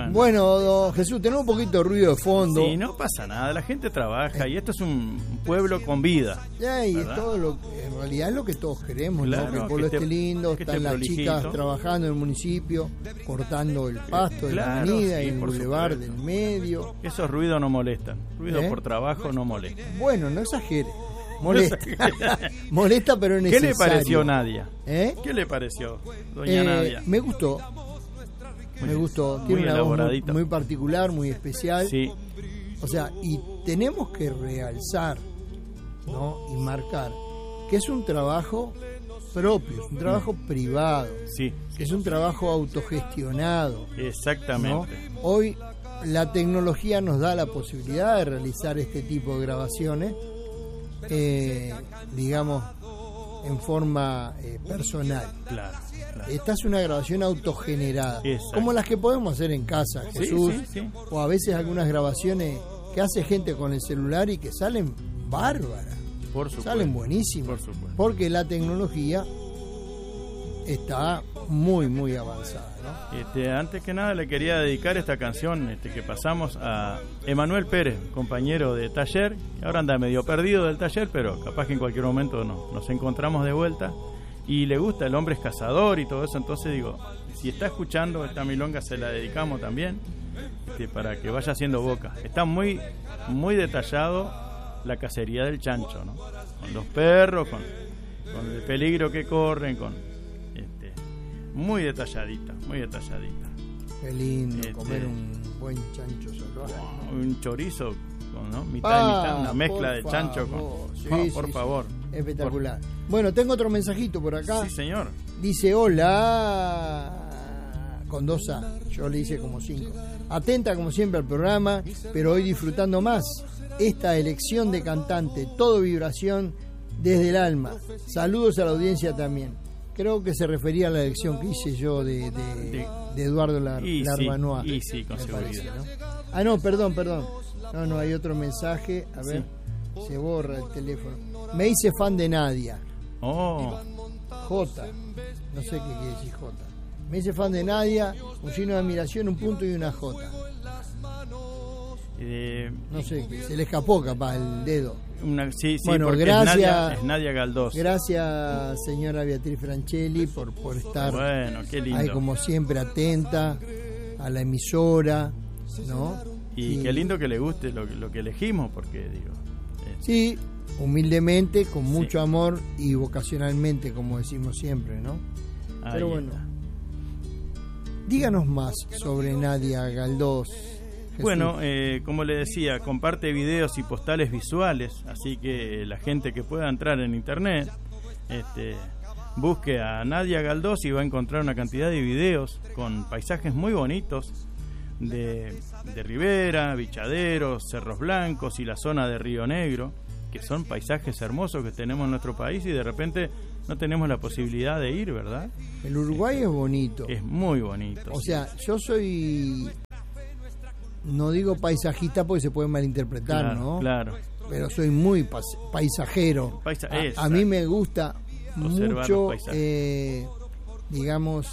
anda. Bueno, Jesús, tenemos un poquito de ruido de fondo. Sí, no pasa nada, la gente trabaja y esto es un pueblo con vida. Ya, y ¿verdad? todo lo que, en realidad es lo que todos queremos, Claro, ¿no? Que el pueblo que esté lindo, que están esté las prolijito. chicas trabajando en el municipio, cortando el pasto de la Claro, avenida sí, y el por bulevar supuesto. del medio. Esos ruidos no molestan. Ruido ¿Eh? por trabajo no molesta. Bueno, no exagere. Molesta. Molesta, pero es ¿Qué necesario. le pareció Nadia? ¿Eh? ¿Qué le pareció, doña Nadia? Me gustó. Me gustó. Muy Tiene una voz muy, elaboradito. muy particular, muy especial. Sí, O sea, y tenemos que realzar, ¿no? Y marcar que es un trabajo propio, es un trabajo privado, sí, es un trabajo autogestionado, ¿no? exactamente. Hoy la tecnología nos da la posibilidad de realizar este tipo de grabaciones, digamos, en forma personal. Claro, claro. Esta es una grabación autogenerada, Exacto. como las que podemos hacer en casa, Sí, Jesús, sí. o a veces algunas grabaciones que hace gente con el celular y que salen bárbaras, Por supuesto. salen buenísimas, Por supuesto. porque la tecnología está muy, muy avanzada, ¿no? Antes que nada le quería dedicar esta canción que pasamos a Emanuel Pérez, compañero de taller, que ahora anda medio perdido del taller, pero capaz que en cualquier momento nos encontramos de vuelta, y le gusta, el hombre es cazador y todo eso, entonces digo, si está escuchando esta milonga se la dedicamos también, para que vaya haciendo boca. Está muy, muy detallado la cacería del chancho, ¿no? Con los perros, con el peligro que corren, muy detalladita, muy detalladita. Qué lindo comer un buen chancho salvaje, ¿no? Un chorizo, ¿no? Mitad y mitad, una mezcla de por chancho favor. con... Sí, por sí, favor. sí. Espectacular. Bueno, tengo otro mensajito por acá. Sí, señor. Dice, hola, con 2A, yo le hice como 5. Atenta como siempre al programa, pero hoy disfrutando más esta elección de cantante, todo vibración desde el alma. Saludos a la audiencia también. Creo que se refería a la elección que hice yo de Eduardo Larbanois. Y sí, con seguridad. ¿No? Ah, no, perdón. No, hay otro mensaje. A ver, se borra el teléfono. Me hice fan de Nadia. Oh, J. No sé qué quiere decir J. Me hice fan de Nadia, un signo de admiración, un punto y una J. No sé, se le escapó capaz el dedo. Sí, bueno, porque gracias, es Nadia Galdós. Gracias, señora Beatriz Francelli, por estar qué lindo. ahí como siempre atenta a la emisora, ¿no? Y qué lindo que le guste lo que elegimos, porque digo... Sí, humildemente, con mucho amor y vocacionalmente, como decimos siempre, ¿no? Ahí Pero bueno, está. Díganos más sobre Nadia Galdós. Jesús. Bueno, como le decía, comparte videos y postales visuales, así que la gente que pueda entrar en internet, busque a Nadia Galdós y va a encontrar una cantidad de videos con paisajes muy bonitos de Rivera, Vichaderos, Cerros Blancos y la zona de Río Negro, que son paisajes hermosos que tenemos en nuestro país y de repente no tenemos la posibilidad de ir, ¿verdad? El Uruguay es bonito. Es muy bonito. O sea, yo soy... No digo paisajista porque se puede malinterpretar, claro, ¿no? Claro. Pero soy muy paisajero. A mí me gusta mucho, digamos,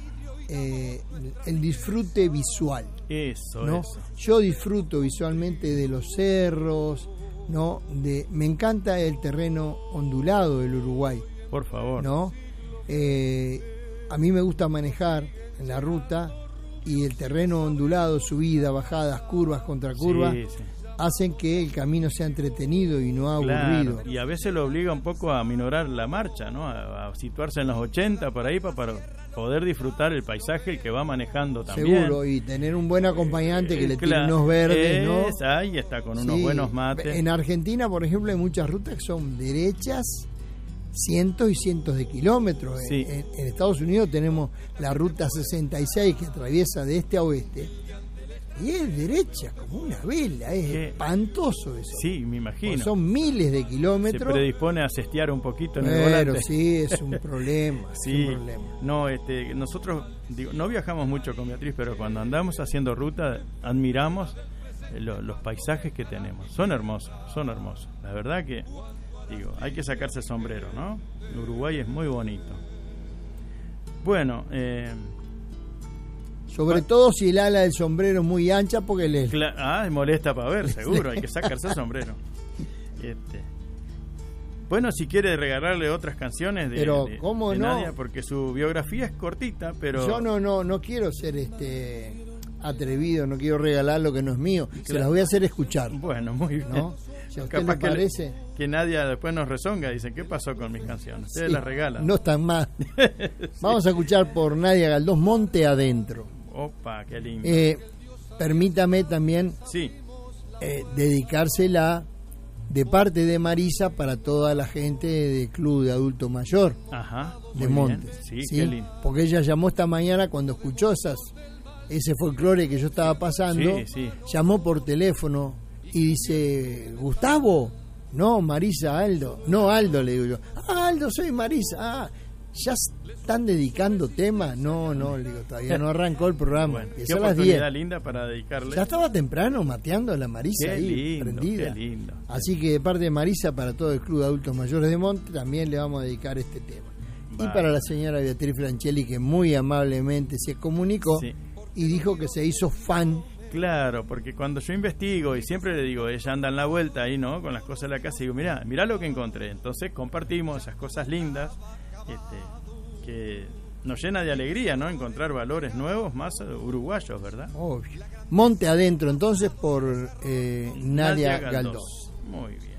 el disfrute visual. Eso, ¿no? eso. Yo disfruto visualmente de los cerros, ¿no? Me encanta el terreno ondulado del Uruguay. Por favor. ¿No? A mí me gusta manejar en la ruta y el terreno ondulado, subida, bajadas, curvas, contra curvas, hacen que el camino sea entretenido y no aburrido. Claro, y a veces lo obliga un poco a minorar la marcha, ¿no? A situarse en los 80 por ahí para poder disfrutar el paisaje que va manejando también. Seguro, y tener un buen acompañante que le tire unos verdes, ¿no? Ahí está, con unos buenos mates. En Argentina, por ejemplo, hay muchas rutas que son derechas, cientos y cientos de kilómetros. Sí. En Estados Unidos tenemos la ruta 66 que atraviesa de este a oeste y es derecha como una vela, es espantoso eso. Sí, me imagino. Porque son miles de kilómetros. Se predispone a cestear un poquito en el volante. Pero sí, es un problema. Sí. Es un problema. No, nosotros no viajamos mucho con Beatriz, pero cuando andamos haciendo ruta admiramos los paisajes que tenemos. Son hermosos. La verdad que hay que sacarse el sombrero, ¿no? Uruguay es muy bonito. Bueno, Sobre todo si el ala del sombrero es muy ancha, porque molesta para ver, seguro, hay que sacarse el sombrero. Bueno, si quiere regalarle otras canciones de Nadia, porque su biografía es cortita, pero... Yo no quiero ser atrevido, no quiero regalar lo que no es mío, se las voy a hacer escuchar. Bueno, muy bien. ¿No? Si a usted capaz le parece... que Nadia después nos rezonga, dice, ¿qué pasó con mis canciones? Ustedes las regalan. No están mal. Vamos a escuchar por Nadia Galdós, Monte Adentro. Opa, qué lindo. Permítame también dedicársela de parte de Marisa para toda la gente del Club de Adulto Mayor de Montes. Sí, qué lindo. Porque ella llamó esta mañana cuando escuchó ese folclore que yo estaba pasando, llamó por teléfono y dice, Gustavo, no, Marisa, Aldo. No, Aldo, le digo yo. Aldo, soy Marisa. ¿Ya están dedicando temas? No, le digo, todavía no arrancó el programa. Bueno, qué oportunidad linda para dedicarle. Ya estaba temprano mateando a la Marisa qué ahí, lindo, prendida. Qué lindo. Así que de parte de Marisa, para todo el Club de Adultos Mayores de Monte, también le vamos a dedicar este tema. Y para la señora Beatriz Franchelli, que muy amablemente se comunicó y dijo que se hizo fan. Claro, porque cuando yo investigo y siempre le digo, ella anda en la vuelta ahí, ¿no? Con las cosas de la casa, y digo, mirá lo que encontré. Entonces compartimos esas cosas lindas, que nos llena de alegría, ¿no? Encontrar valores nuevos, más uruguayos, ¿verdad? Obvio. Monte Adentro, entonces, por Nadia Galdós. Muy bien.